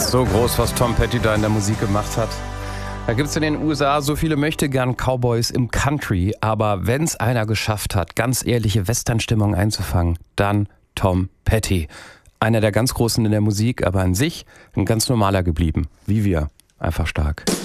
So groß, was Tom Petty da in der Musik gemacht hat. Da gibt es in den USA so viele Möchtegern-Cowboys im Country, aber wenn es einer geschafft hat, ganz ehrliche Western-Stimmung einzufangen, dann Tom Petty. Einer der ganz Großen in der Musik, aber an sich ein ganz normaler geblieben. Wie wir. Einfach stark.